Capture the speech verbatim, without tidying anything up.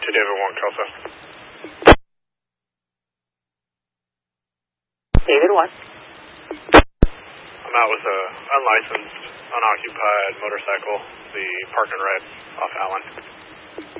two David one, Kelso. David one. I'm out with a unlicensed, unoccupied motorcycle, the park and ride off Allen.